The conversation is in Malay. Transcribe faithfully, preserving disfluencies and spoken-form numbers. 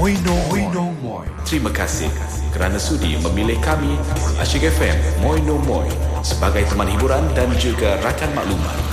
Moino Moino Moi. Terima kasih kerana sudi memilih kami Asyik F M Moino Moi sebagai teman hiburan dan juga rakan maklumat.